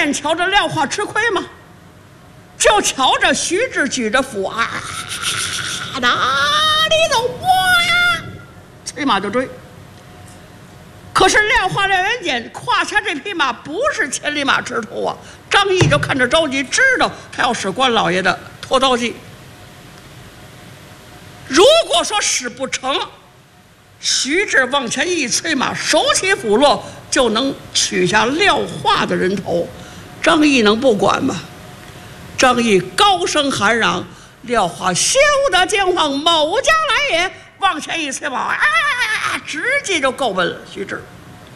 眼瞧着廖化吃亏吗？就瞧着徐志举着斧啊，哪里走我呀？催马就追。可是廖化、廖元简胯下这匹马不是千里马赤兔啊！张毅就看着着急，知道他要使关老爷的拖刀计。如果说使不成，徐志往前一催马，手起斧落，就能取下廖化的人头。张毅能不管吗？张毅高声喊嚷：“廖化休得惊慌，某家来也！”往前一催马，直接就够奔了徐志。